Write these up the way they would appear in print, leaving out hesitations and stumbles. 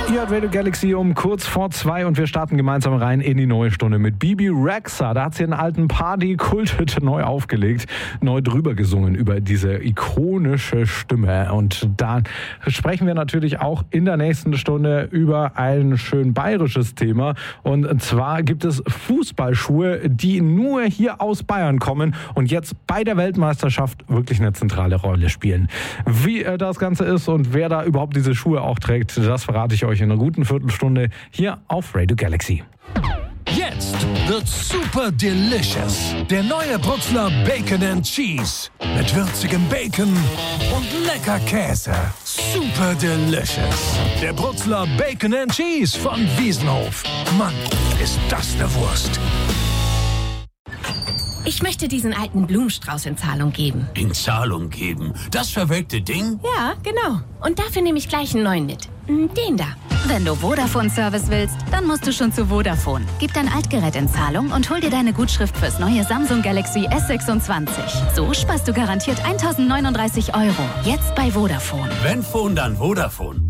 Ihr hört Radio Galaxy um kurz vor 2 und wir starten gemeinsam rein in die neue Stunde mit Bibi Rexha. Da hat sie einen alten Party-Kult neu aufgelegt, neu drüber gesungen über diese ikonische Stimme. Und da sprechen wir natürlich auch in der nächsten Stunde über ein schön bayerisches Thema. Und zwar gibt es Fußballschuhe, die nur hier aus Bayern kommen und jetzt bei der Weltmeisterschaft wirklich eine zentrale Rolle spielen. Wie das Ganze ist und wer da überhaupt diese Schuhe auch trägt, das verrate ich euch in einer guten Viertelstunde hier auf Radio Galaxy. Jetzt wird super delicious. Der neue Brutzler Bacon and Cheese. Mit würzigem Bacon und lecker Käse. Super delicious. Der Brutzler Bacon and Cheese von Wiesenhof. Mann, ist das eine Wurst. Ich möchte diesen alten Blumenstrauß in Zahlung geben. In Zahlung geben? Das verwelkte Ding? Ja, genau. Und dafür nehme ich gleich einen neuen mit. Den da. Wenn du Vodafone-Service willst, dann musst du schon zu Vodafone. Gib dein Altgerät in Zahlung und hol dir deine Gutschrift fürs neue Samsung Galaxy S26. So sparst du garantiert 1.039 €. Jetzt bei Vodafone. Wenn Phone, dann Vodafone.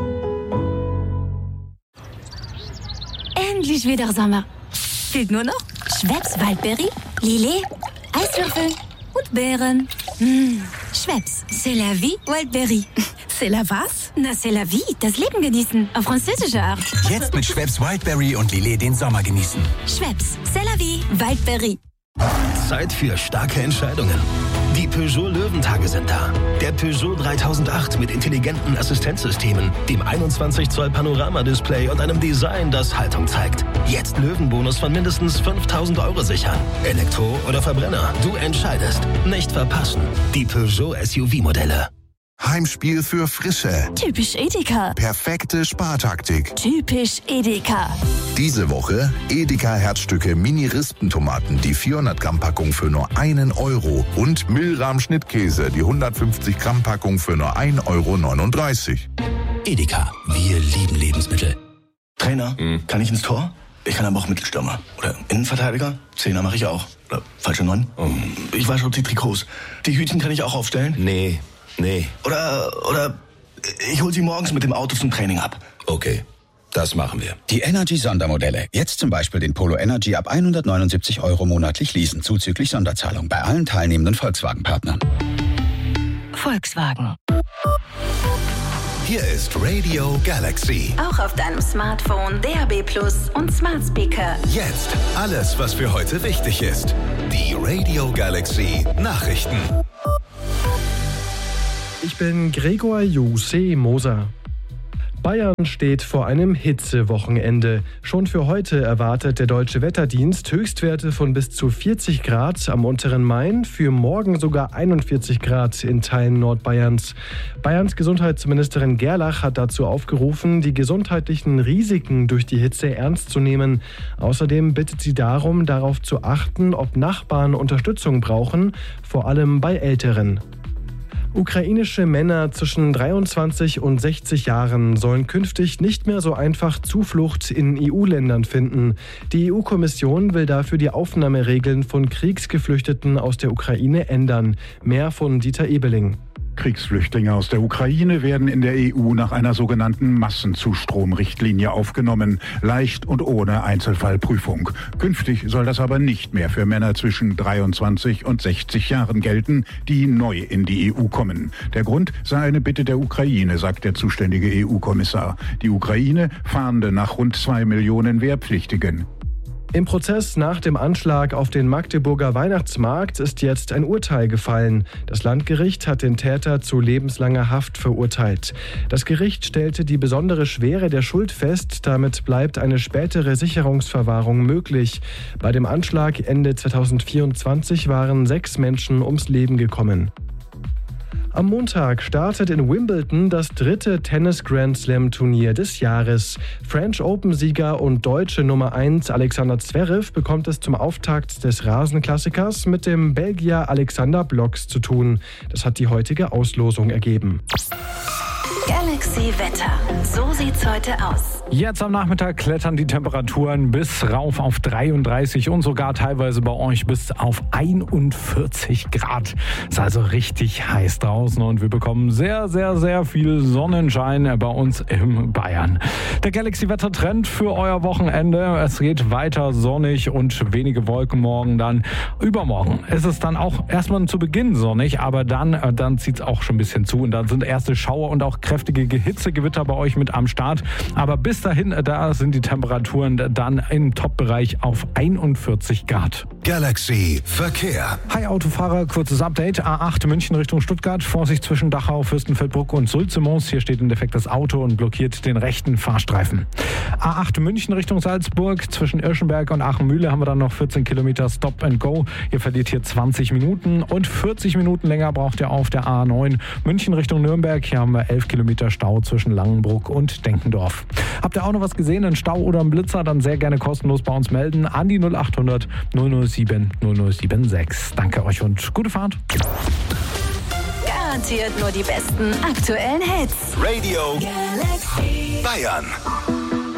Endlich wieder Sommer. Fehlt nur noch Schweppes Waldberry, Lillet, Eiswürfel und Beeren. Schweppes, c'est la vie, Waldberry. C'est la was? Na, c'est la vie, das Leben genießen. Auf französische Art. Jetzt mit Schweppes Wildberry und Lillet den Sommer genießen. Schweppes, c'est la vie, Waldberry. Zeit für starke Entscheidungen. Die Peugeot Löwentage sind da. Der Peugeot 3008 mit intelligenten Assistenzsystemen, dem 21 Zoll Panoramadisplay und einem Design, das Haltung zeigt. Jetzt Löwenbonus von mindestens 5.000 € sichern. Elektro oder Verbrenner, du entscheidest. Nicht verpassen. Die Peugeot SUV-Modelle. Heimspiel für Frische. Typisch Edeka. Perfekte Spartaktik. Typisch Edeka. Diese Woche Edeka Herzstücke Mini-Rispentomaten, die 400-Gramm-Packung für nur 1 € und Milram-Schnittkäse, die 150-Gramm-Packung für nur 1,39 €. Edeka, wir lieben Lebensmittel. Trainer, kann ich ins Tor? Ich kann aber auch Mittelstürmer. Oder Innenverteidiger? Zehner mache ich auch. Oder falsche 9? Ich wasche auch die Trikots. Die Hütchen kann ich auch aufstellen? Nee. Oder ich hol sie morgens mit dem Auto zum Training ab. Okay, das machen wir. Die Energy-Sondermodelle. Jetzt zum Beispiel den Polo Energy ab 179 € monatlich leasen, zuzüglich Sonderzahlung bei allen teilnehmenden Volkswagen-Partnern. Volkswagen. Hier ist Radio Galaxy. Auch auf deinem Smartphone, DAB+ und Smart Speaker. Jetzt alles, was für heute wichtig ist. Die Radio Galaxy Nachrichten. Ich bin Gregor Jose Moser. Bayern steht vor einem Hitzewochenende. Schon für heute erwartet der Deutsche Wetterdienst Höchstwerte von bis zu 40 Grad am unteren Main, für morgen sogar 41 Grad in Teilen Nordbayerns. Bayerns Gesundheitsministerin Gerlach hat dazu aufgerufen, die gesundheitlichen Risiken durch die Hitze ernst zu nehmen. Außerdem bittet sie darum, darauf zu achten, ob Nachbarn Unterstützung brauchen, vor allem bei Älteren. Ukrainische Männer zwischen 23 und 60 Jahren sollen künftig nicht mehr so einfach Zuflucht in EU-Ländern finden. Die EU-Kommission will dafür die Aufnahmeregeln von Kriegsgeflüchteten aus der Ukraine ändern. Mehr von Dieter Ebeling. Kriegsflüchtlinge aus der Ukraine werden in der EU nach einer sogenannten Massenzustromrichtlinie aufgenommen, leicht und ohne Einzelfallprüfung. Künftig soll das aber nicht mehr für Männer zwischen 23 und 60 Jahren gelten, die neu in die EU kommen. Der Grund sei eine Bitte der Ukraine, sagt der zuständige EU-Kommissar. Die Ukraine fahnde nach rund 2 Millionen Wehrpflichtigen. Im Prozess nach dem Anschlag auf den Magdeburger Weihnachtsmarkt ist jetzt ein Urteil gefallen. Das Landgericht hat den Täter zu lebenslanger Haft verurteilt. Das Gericht stellte die besondere Schwere der Schuld fest. Damit bleibt eine spätere Sicherungsverwahrung möglich. Bei dem Anschlag Ende 2024 waren 6 Menschen ums Leben gekommen. Am Montag startet in Wimbledon das 3. Tennis-Grand-Slam-Turnier des Jahres. French Open-Sieger und deutsche Nummer 1 Alexander Zverev bekommt es zum Auftakt des Rasenklassikers mit dem Belgier Alexander Blocks zu tun. Das hat die heutige Auslosung ergeben. Galaxy. Galaxy Wetter. So sieht's heute aus. Jetzt am Nachmittag klettern die Temperaturen bis rauf auf 33 und sogar teilweise bei euch bis auf 41 Grad. Ist also richtig heiß draußen und wir bekommen sehr, sehr, sehr viel Sonnenschein bei uns in Bayern. Der Galaxy-Wetter-Trend für euer Wochenende. Es geht weiter sonnig und wenige Wolken morgen dann. Übermorgen ist es dann auch erstmal zu Beginn sonnig, aber dann zieht es auch schon ein bisschen zu und dann sind erste Schauer und auch kräftige Hitzegewitter bei euch mit am Start. Aber bis dahin, da sind die Temperaturen dann im Top-Bereich auf 41 Grad. Galaxy Verkehr. Hi Autofahrer, kurzes Update. A8 München Richtung Stuttgart. Vorsicht zwischen Dachau, Fürstenfeldbruck und Sulzemons. Hier steht ein defektes Auto und blockiert den rechten Fahrstreifen. A8 München Richtung Salzburg. Zwischen Irschenberg und Aachen-Mühle haben wir dann noch 14 Kilometer Stop and Go. Ihr verliert hier 20 Minuten und 40 Minuten länger braucht ihr auf der A9 München Richtung Nürnberg. Hier haben wir 11 Kilometer Stau zwischen Langenbruck und Denkendorf. Habt ihr auch noch was gesehen, einen Stau oder einen Blitzer, dann sehr gerne kostenlos bei uns melden an die 0800 007 0076. Danke euch und gute Fahrt. Garantiert nur die besten aktuellen Hits. Radio Galaxy Bayern.